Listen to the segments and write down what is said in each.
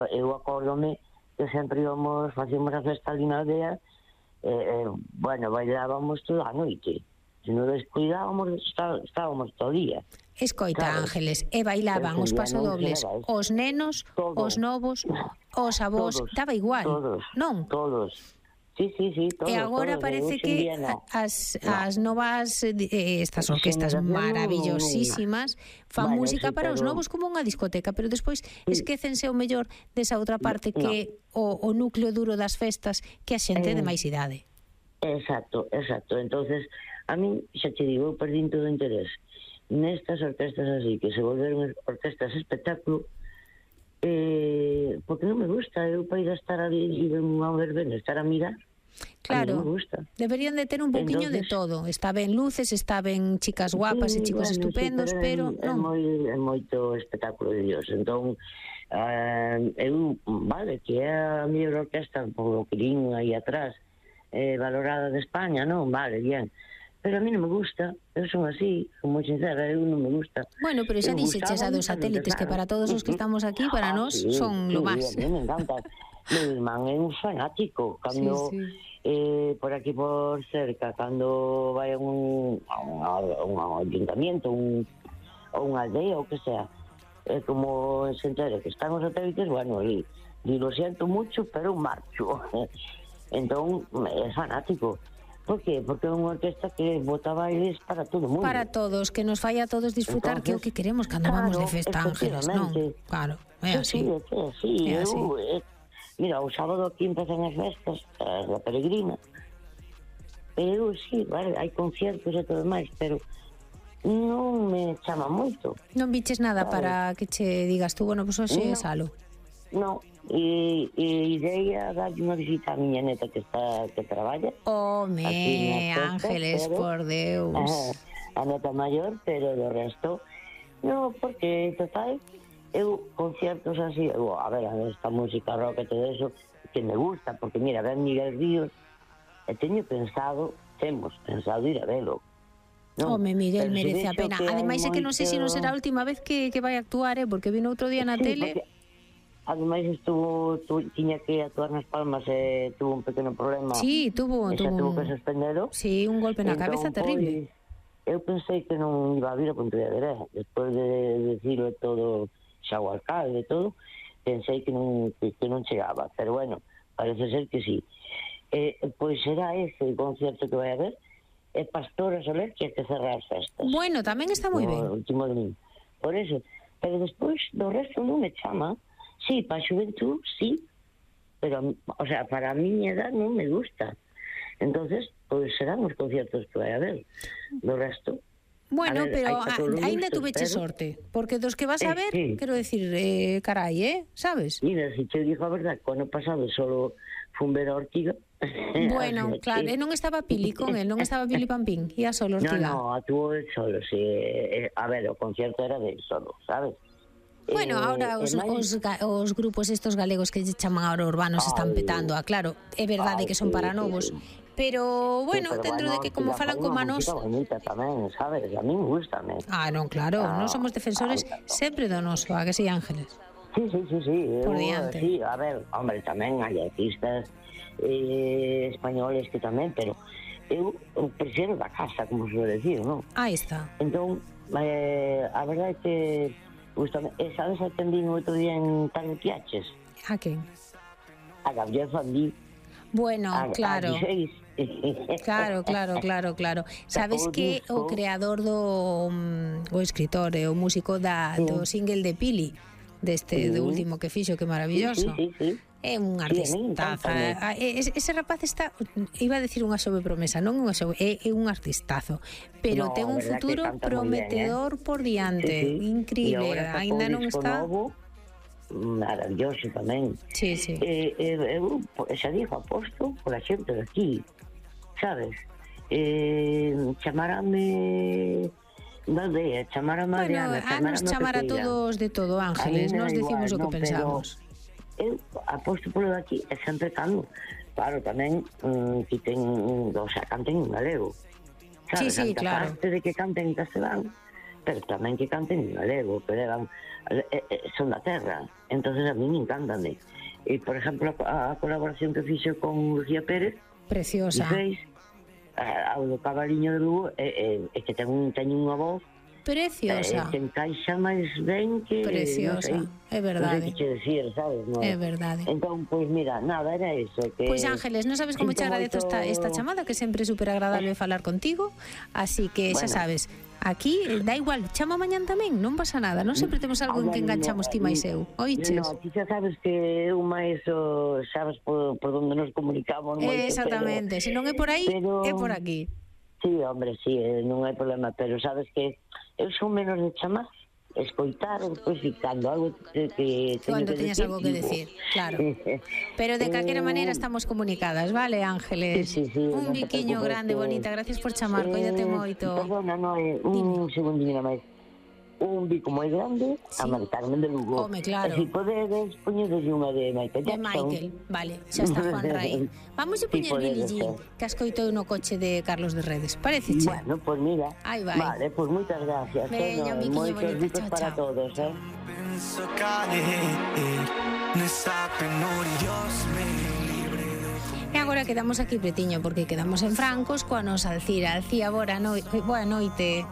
Eu acórdome que sempre facíamos a festa ali na aldea, bueno, bailábamos toda a noite. Se non descuidábamos, estábamos todo o día. Escoita, Claro. Ángeles, e bailaban os pasodobles, os nenos, os novos, os avós, daba igual, non? Todos. Sí, todos. E agora parece que as novas, estas orquestas maravillosísimas, fan música para os novos como unha discoteca, pero despois esquécense o mellor desa outra parte que o núcleo duro das festas, que a xente de máis idade. Exacto. Entonces, a mí, xa te digo, eu perdí todo o interés nestas orquestas así, que se volveron orquestas espectáculo, porque non me gusta. Eu para ir a estar a ver, estar a mirar, claro, a mí me gusta. Deberían de ter un pouquiño de todo. Está ben luces, está ben chicas guapas e chicos estupendos, pero non. É moito espectáculo de Dios. Entón, eu, vale, que é a mellor orquesta polo que vin aí atrás, valorada de España, non? Vale, bien. Pero a mí non me gusta, eu son así, como sincera, eu non me gusta. Bueno, pero xa dixeches a dos satélites que para todos os que estamos aquí, para nós, son lo máis. A mí me encanta. Meu irmán é un fanático, cando por aquí por cerca, cando vai a un ayuntamiento, ou unha aldea, ou que sea, como se entere que están os satélites, bueno, e lo siento mucho, pero marcho. Entón, é fanático. Por qué? Porque é unha orquesta que bota bailes para todo o mundo. Para todos, que nos fai a todos disfrutar. Entonces, que é o que queremos cando vamos de festa, Ángeles, non? Claro, é así. Sí, é así. Mira, o sábado aquí empezan as festas, a peregrina. Eu, sí, vale, hai conciertos e todo máis, pero non me chama moito. Non viches nada para que che digas tú, bueno, pues hoxe salo. Non, e idea darlle unha visita a miña neta que traballa. Ángeles, por Deus. A neta maior, pero do resto non, porque total eu conciertos así, a ver, esta música rock e todo eso que me gusta, porque mira, ven Miguel Ríos e temos pensado ir a velo. Home, Miguel merece a pena. Ademais é que non sei se non será a última vez que vai a actuar, porque vino outro día na tele. Ademais tiña que actuar nas Palmas e tuvo un pequeno problema. Sí, tuvo que suspendero. Sí, un golpe na cabeza terrible. Eu pensei que non iba a vir a Pontevedra. Despois de decirlo todo xa o alcalde e todo, pensei que non chegaba, pero bueno, parece ser que sí. Pois será ese concierto que vai haber, e Pastora Soler que hai que cerrar as festas. Bueno, tamén está moi ben. O último domingo. Por eso, pero despois do resto non me chama. Sí, para a xuventud, sí, pero, o sea, para a miña edad non me gusta. Entonces, pois serán os conciertos que vai haber. Do resto... Bueno, pero ainda tuveche sorte, porque dos que vas a ver, quero decir, carai, sabes? Mira, se te digo a verdad, o ano pasado solo fun ver a Ortiga. Bueno, claro, non estaba Pili con el, non estaba Pili Pampín, ia solo Ortiga. No, actuou el solo, sí. A ver, o concierto era del solo, sabes? Bueno, ahora os grupos estos galegos que chaman ahora urbanos están petando, claro, é verdade que son para novos, pero bueno, dentro de que como falan como a nos tamén, sabes, a mí me gusta. Non, claro, non somos defensores sempre do noso, a que si, Ángeles? Sí, por diante. Sí, a ver, hombre, tamén hai artistas españoles que tamén, pero eu prefiero da casa, como se suele decir, non? Aí está. Entón, a verdade é que gustame. Sabes a quen vin outro día en Tarde Piaches? A quen? A Gabriel Fandí. Bueno, claro. Claro. Sabes que o creador o escritor e o músico do single de Pili, deste do último que fixo, que maravilloso. Sí. É un artistazo. Ese rapaz está, iba a decir unha sobrepromesa, non unha é un artistazo, pero ten un futuro prometedor por diante, increíble. Ainda non está maravilloso tamén. Sí. Eu xa dixo, aposto pola xente de aquí, sabes? Chamarame da aldea, chamarame a Mariana, nos chamar a todos de todo, Ángeles, nos decimos o que pensamos. Eu aposto polo daqui e sempre cando, claro, tamén que canten en galego, sabes? Sí, claro. Aparte de que canten en castelán, pero tamén que canten en galego, que son da terra, entonces a mí me encantan. E, por exemplo, a colaboración que fixo con Lucía Pérez, preciosa, ao do Cabaliño de Lugo, que teñen unha voz preciosa, que encaixa máis ben que preciosa, non sei, é verdade, non sei que che decir, sabes, no? É verdade. Entón, pois mira, nada, era eso que... Pois Ángeles, non sabes como te agradezo esta chamada, que sempre é super agradable falar contigo, así que xa sabes, aquí da igual, chama mañán tamén, non pasa nada, non sempre temos algo en que enganchamos ti máis eu, oiches? No, ti xa sabes que eu máis sabes por onde nos comunicamos moito, exactamente, se non é por aí, é por aquí. Sí, hombre, sí, non hai problema, pero sabes que eu son menos de chamar, escoitar, pois cando algo que cando teñas algo que decir, claro. Pero de calquera maneira estamos comunicadas, vale, Ángeles? Sí, un biquiño grande, bonita, gracias por chamar, coídate moito. Perdona, un segundinho máis. Un bico moi grande a Mari Carmen de Lugo. Home, claro. E se podedes, poñedes unha de Michael Jackson. De Michael, vale, xa está Juan Rai. Vamos a poñer Billie Jean, que escoitou no coche de Carlos de Redes. Parece, che? Bueno, pues mira. Aí vai. Vale, pues moitas gracias. Veña, un biquiño bonita, moitos chao, para chao. todos, E agora quedamos aquí pretiño, porque quedamos en Francos coa nosa Alcira. Alcía, boa noite.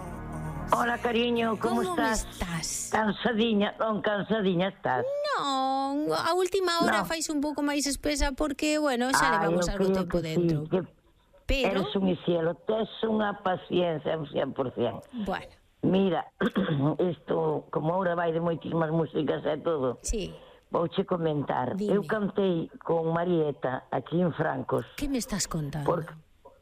Hola, cariño, como estás? Cansadinha, non cansadinha estás? Non, a última hora fais un pouco máis espesa porque, bueno, xa levamos algo tempo dentro. Sí, pero eres un cielo, tes unha paciencia un 100%. Bueno. Mira, isto, como ahora vai de moitísimas músicas e todo, sí, vouche comentar. Dime. Eu cantei con Marieta aquí en Francos. Que me estás contando? Porque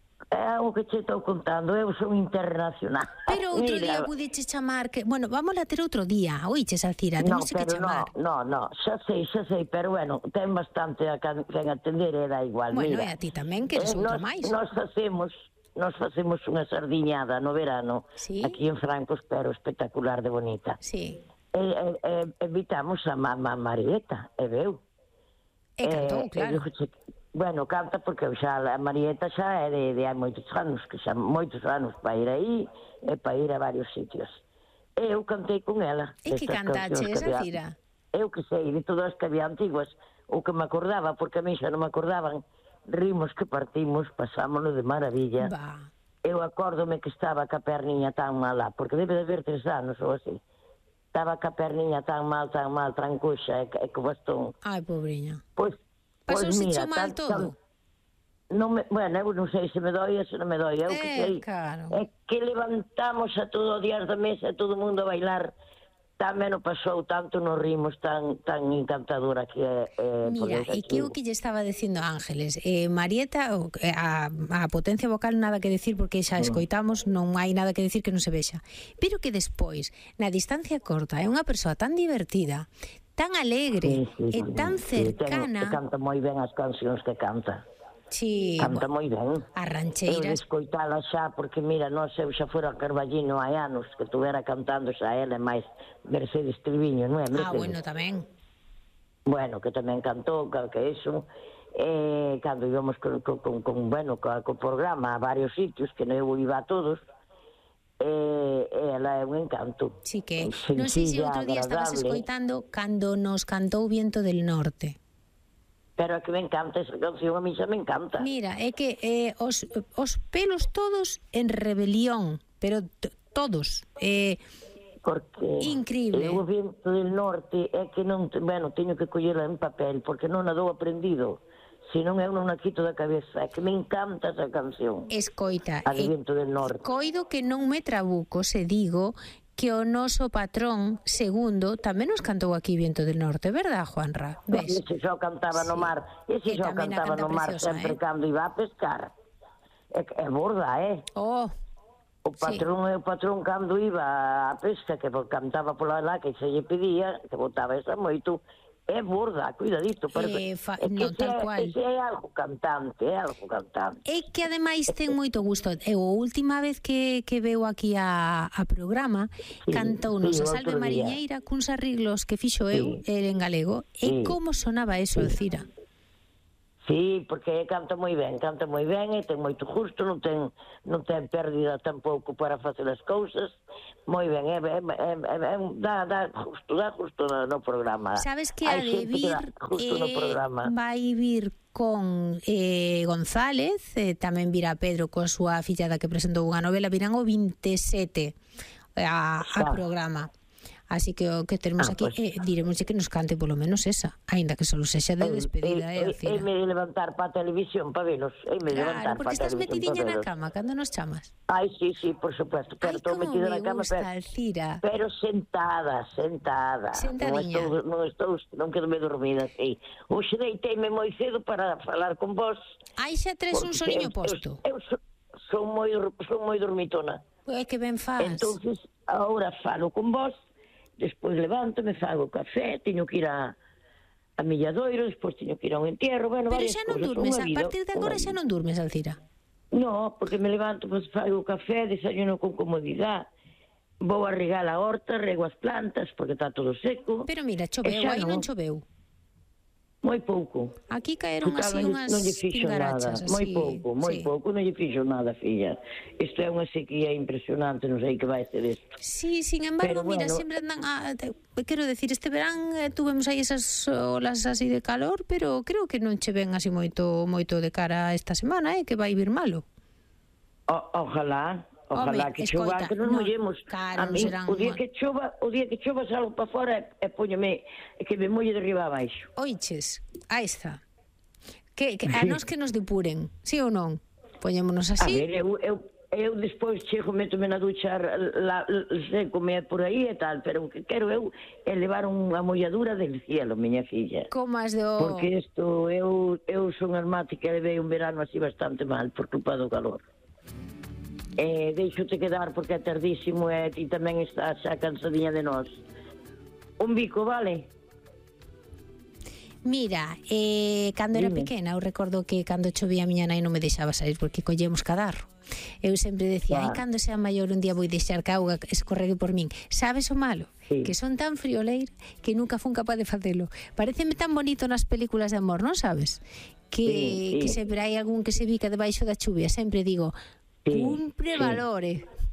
é o que che estou contando, eu son internacional. Pero outro día pudiche chamar que... Bueno, vamos a ter outro día, oiches, Alcira, temos que chamar. No, xa sei, pero bueno, ten bastante a quen atender e da igual. Bueno, mira, e a ti tamén, que eres outra máis. Nos facemos unha sardiñada no verano, ¿sí? Aquí en Francos, pero espectacular de bonita. Sí. Evitamos a Marieta, e veu. E cantou, claro. Bueno, canta porque xa a Marieta xa é de hai moitos anos para ir aí e para ir a varios sitios. Eu cantei con ela. E que cantaches, Alcira? Eu que sei, de todas as que había antiguas, o que me acordaba, porque a mí xa non me acordaban, rimos que partimos, pasámonos de maravilla. Va. Eu acórdome que estaba ca perniña tan mala, porque debe de haber 3 anos ou así. Estaba ca perniña tan mal, trancuxa, e co bastón. Ai, pobriña. Pois mira, mal todo? Bueno, eu non sei se me doi ou se non me doi, eu que sei. Claro. É que levantamos a todo o días da mesa, todo o mundo a bailar. Tamén non pasou tanto, nos rimos tan encantadora que é. Mira, e que o que lle estaba dicindo Ángeles, Marieta, a potencia vocal nada que decir porque xa escoitamos, non hai nada que decir que non se vexa. Pero que despois, na distancia corta, é unha persoa tan divertida, tan alegre e tan cercana. Canta moi ben as cancións que canta. Sí, canta moi ben. As rancheiras. Eu escoitala xa, porque mira, eu xa fora a Carballino hai anos que estuvera cantando xa ela, máis Mercedes Triviño, non é? Bueno, tamén. Bueno, que tamén cantou, que iso. Cando íbamos co programa a varios sitios, que non eu iba a todos, ela é un encanto. Sí que, non sei se outro día estabas escoitando cando nos cantou Viento del Norte. Pero é que me encanta esa canción, a mí xa me encanta. Mira, é que os pelos todos en rebelión, pero todos. Porque increíble. O Viento del Norte é que non, teño que collela en papel, porque non a dou aprendido. Se non eu non a quito da cabeza, é que me encanta esa canción. Escoita, a Viento del Norte. Coido que non me trabuco se digo que o noso patrón segundo tamén nos cantou aquí Viento del Norte, verdad, Juanra? Ves? Ese xo cantaba no mar, sempre cando iba a pescar. É borda, O patrón cando iba a pesca, que cantaba pola lá, que se lle pedía, que botaba esa moito, é borda, cuidadito, porque non, tal cual. É algo cantante. É que ademais ten moito gusto. A última vez que veu aquí a programa, cantounos a Salve Mariñeira cuns arreglos que fixo eu, el en galego. E como sonaba eso, Alcira? Sí, porque canta moi ben e ten moito gusto, non ten pérdida tampouco para facer as cousas. Moi ben, dá gusto no programa. Sabes que a de vir vai vir con González, tamén virá Pedro coa súa fillada que presentou unha novela, virán o 27 a programa. Así que o que teremos aquí, diremoslle que nos cante polo menos esa, aínda que solo sexa de despedida, Alcira. Me de levantar para a televisión para velos, claro, porque estás metidiña na cama, cando nos chamas. Ai, sí, por supuesto, pero estou metida na cama, Alcira. Pero sentada. Sentadiña. Non quedo me dormida, sí. Hoxe deiteime moi cedo para falar con vos. Ai, xa tres un soniño posto. Eu son moi dormitona. Que ben faz. Entonces, agora falo con vos. Despois levanto-me, fago café, teño que ir a Milladoiro, despois teño que ir a un entierro, bueno, pero xa non durmes, a partir de agora xa non durmes, Alcira? No, porque me levanto, pues, fago café, desayuno con comodidade, vou a regar a horta, rego as plantas, porque está todo seco. Pero mira, choveu, aí non choveu. Moi pouco. Aquí caeron así unhas pingarachas. Moi pouco, non lle fixo nada, filla. Isto é unha sequía impresionante, non sei que vai ser isto. Sí, sin embargo, mira, sempre andan quero decir, este verán tuvemos aí esas olas así de calor, pero creo que non che ven así moito de cara a esta semana, que vai vir malo. Ojalá que chova, que non mollemos. A mí, o día que chova salgo para fora e póñome, que me molle de riba abaixo. Oiches, aí está. A nós que nos depuren, sí ou non? Poñémonos así. A ver, eu despois chego, métome na ducha, secome por aí e tal, pero o que quero eu é levar unha molladura del cielo, miña filla. Como as do... Porque isto, eu son asmática e levei un verano así bastante mal por culpa do calor. Deixo-te quedar porque é tardísimo e ti tamén estás xa cansadinha de nós. Un bico, vale? Mira, cando era pequena, eu recordo que cando chovía a miña nai non me deixaba sair porque collemos cadarro. Eu sempre decía, cando sea maior un día vou deixar que a auga escorregue por min. Sabes o malo? Sí. Que son tan frioleira que nunca fun capaz de facelo. Pareceme tan bonito nas películas de amor, non sabes? Que sempre hai algún que se bica debaixo da chuvia. Sempre digo... Cumpre valor.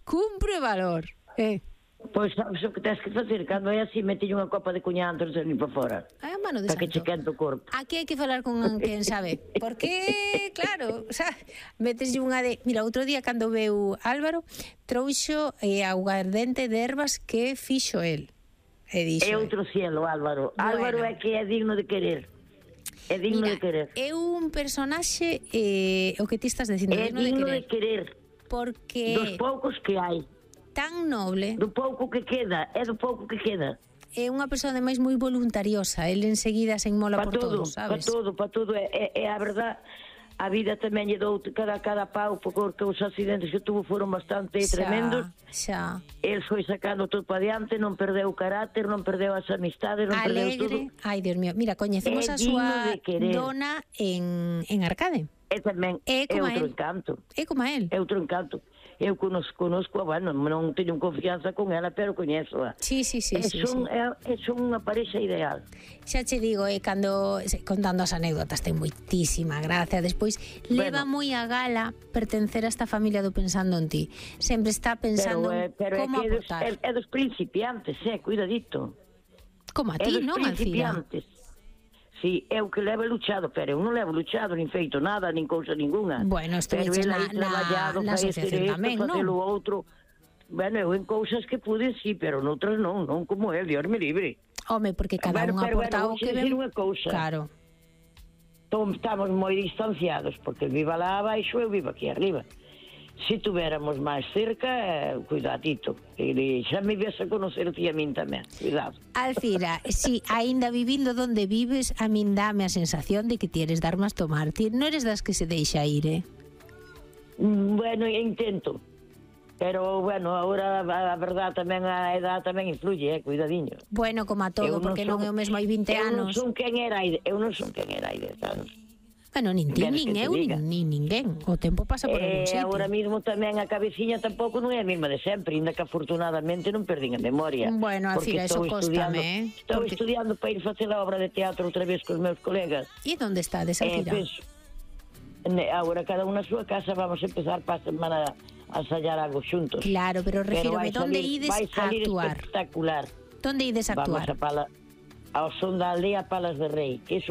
Pois sabes o que tens que facer. Cando é así, metille unha copa de cuñá antes de salir para fora. Ai, mano de santo. Para que che quente o corpo. Aquí hai que falar con quen sabe. Porque, claro, meteslle unha de... Mira, outro día cando veu Álvaro, trouxo aguardente de ervas que fixo el. É outro cielo, Álvaro. Bueno. Álvaro é que é digno de querer. É digno de querer. É un personaxe, o que ti estás dicindo, é digno de querer. Porque... Dos poucos que hai. Tan noble. Do pouco que queda, é do pouco que queda. É unha persoa ademais moi voluntariosa, el enseguida se inmola por todo, sabes? Para todo, é a verdad. A vida tamén lle dou cada pau, porque os accidentes que tuvo foron bastante tremendos. Xa. El foi sacando todo para diante, non perdeu o carácter, non perdeu as amistades, non perdeu todo. Ai, Dios mío, mira, coñecemos a súa dona en Arcade. É tamén, é outro encanto. É como a él. É outro encanto. Eu conozco, bueno, non teño confianza con ela, pero coñezo-a. Sí. Son unha parexa ideal. Xa che digo, cando contando as anécdotas ten moitísima gracia. Despois leva moi a gala pertencer a esta familia do Pensando en Ti. Sempre está pensando como aportar. É dos principiantes, cuidadito. Como a ti, non, Alcira? Sí, é o que leva luchado, pero eu non levo luchado, nin feito nada, nin cousa ninguna. Bueno, estuveches na asociación tamén, non? Facelo outro. Bueno, eu en cousas que pude, sí, pero noutras non como el, Dios me libre. Home, porque cada un aporta o que ven. Claro. Estamos moi distanciados, porque el viva lá abaixo e eu vivo aquí arriba. Se tuviéramos máis cerca, cuidadito. Xa me vies a conocer ti a min tamén, cuidado. Alcira, si aínda vivindo donde vives, a min dame a sensación de que tienes de armas tomar. Ti non eres das que se deixa ir, Bueno, intento. Pero, bueno, agora a verdad tamén, a edad tamén influye, cuidadiño. Bueno, como a todo, porque non é o mesmo hai 20 anos. Eu non son quen era hai 10 anos. Bueno, nin ti, nin eu, nin ninguén. O tempo pasa por algún sitio. Agora mismo tamén a cabeciña tampouco non é a mesma de sempre, ainda que afortunadamente non perdín a memoria. Bueno, así, eso cóstame, Estou estudiando para ir facer a obra de teatro outra vez cos meus colegas. E onde está, de Safira? Agora cada unha na súa casa vamos a empezar para a semana a ensayar algo xuntos. Claro, pero refírome, onde ides a actuar? Espectacular. Onde ides a actuar? Vamos ao son da aldea Palas de Rei, que iso